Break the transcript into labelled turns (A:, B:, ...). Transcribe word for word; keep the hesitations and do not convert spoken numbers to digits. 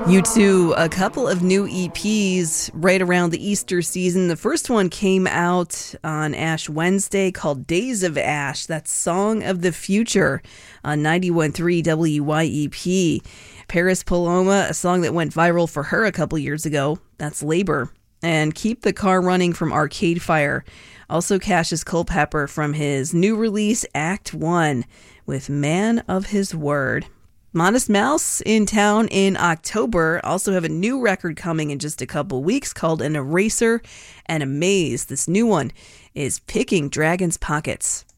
A: U two, a couple of new E Ps right around the Easter season. The first one came out on Ash Wednesday called Days of Ash. That's Song of the Future on ninety-one point three W Y E P. Paris Paloma, a song that went viral for her a couple years ago. That's Labor. And Keep the Car Running from Arcade Fire. Also Cassius Culpepper from his new release Act one with Man of His Word. Modest Mouse in town in October. Also have a new record coming in just a couple weeks called An Eraser and a Maze. This new one is Picking Dragon's Pockets.